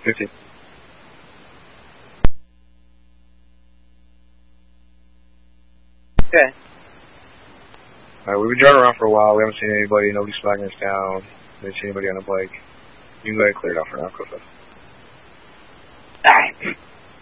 15. Okay. Alright, we've been driving around for a while. We haven't seen anybody. Nobody's flagging us down. We haven't seen anybody on a bike. You can go ahead and clear it out for now. Go ahead.